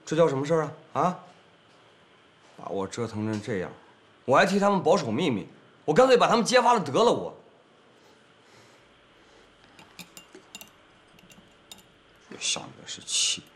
这叫什么事儿啊？啊！把我折腾成这样，我还替他们保守秘密，我干脆把他们揭发了得了。我越想越是气。